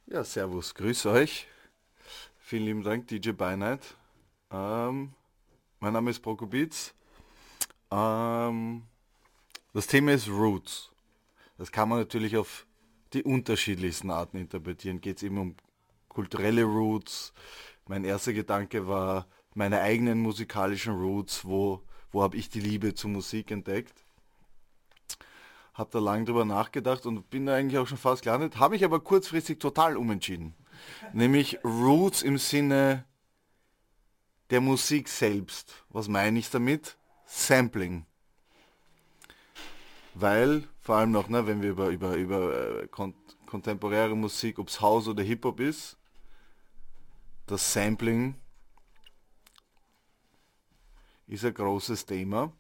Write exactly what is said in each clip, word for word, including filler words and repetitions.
Ja, servus, grüß euch. Vielen lieben Dank, D J Beinheit. Ähm, Mein Name ist Prokopitz. Ähm, Das Thema ist Roots. Das kann man natürlich auf die unterschiedlichsten Arten interpretieren. Geht es eben um kulturelle Roots. Mein erster Gedanke war meine eigenen musikalischen Roots. Wo, wo habe ich die Liebe zur Musik entdeckt? Hab da lange drüber nachgedacht und bin da eigentlich auch schon fast gelandet. Habe mich aber kurzfristig total umentschieden. Nämlich Roots im Sinne der Musik selbst. Was meine ich damit? Sampling. Weil, vor allem noch, ne, wenn wir über, über, über äh, kon kontemporäre Musik, ob es House oder Hip-Hop ist, das Sampling ist ein großes Thema.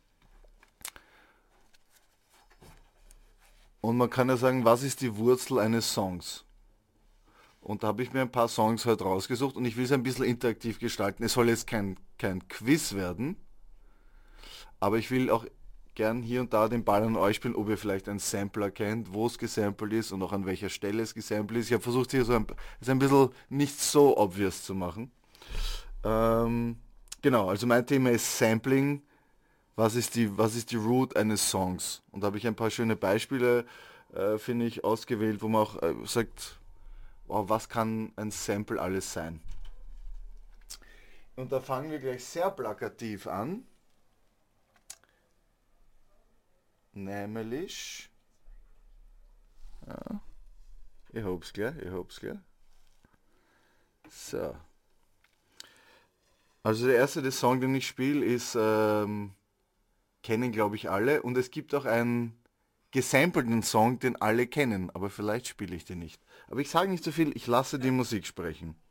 Und man kann ja sagen, was ist die Wurzel eines Songs? Und da habe ich mir ein paar Songs halt rausgesucht und ich will es ein bisschen interaktiv gestalten. Es soll jetzt kein, kein Quiz werden, aber ich will auch gern hier und da den Ball an euch spielen, ob ihr vielleicht einen Sampler kennt, wo es gesampelt ist und auch an welcher Stelle es gesampelt ist. Ich habe versucht, hier so ein, es ein bisschen nicht so obvious zu machen. Ähm, genau, also mein Thema ist Sampling. Was ist die, was ist die Root eines Songs? Und da habe ich ein paar schöne Beispiele, äh, finde ich, ausgewählt, wo man auch äh, sagt, wow, was kann ein Sample alles sein? Und da fangen wir gleich sehr plakativ an. Nämlich, ja, ich hab's gleich, ich hab's gleich. So. Also der erste der Song, den ich spiele, ist, ähm, kennen glaube ich alle. Und es gibt auch einen gesampelten Song, den alle kennen. Aber vielleicht spiele ich den nicht. Aber ich sage nicht so viel, ich lasse die Musik sprechen.